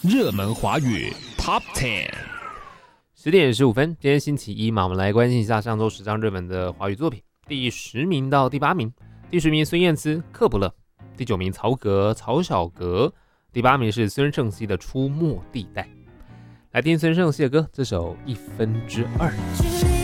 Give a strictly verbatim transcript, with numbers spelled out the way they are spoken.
热门华语 Top 十， 十点十五分，今天星期一嘛，我们来关心一下上周十张热门的华语作品，第十名到第八名。第十名孙燕姿《克不勒》，第九名曹格曹小格，第八名是孙盛希的《出没地带》。来听孙盛希的歌，这首《一分之二》。